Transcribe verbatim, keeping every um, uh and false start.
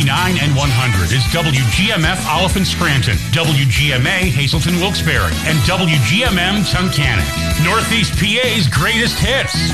ninety-nine and one hundred is W G M F Oliphant Scranton, W G M A Hazelton Wilkes-Barre, and W G M M Tunkhannock. Northeast P A's greatest hits.